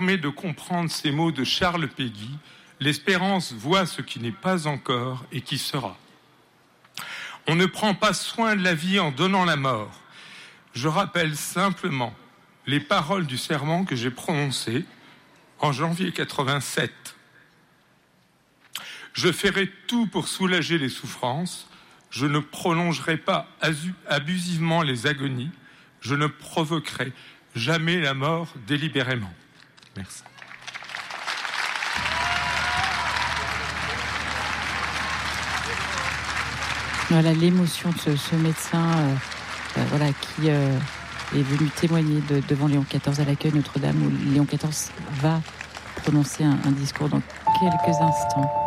De comprendre ces mots de Charles Péguy, l'espérance voit ce qui n'est pas encore et qui sera. On ne prend pas soin de la vie en donnant la mort. Je rappelle simplement les paroles du serment que j'ai prononcé en janvier 87. Je ferai tout pour soulager les souffrances. Je ne prolongerai pas abusivement les agonies. Je ne provoquerai jamais la mort délibérément. Merci. Voilà l'émotion de ce médecin qui est venu témoigner devant Léon XIV à l'accueil Notre-Dame, où Léon XIV va prononcer un discours dans quelques instants.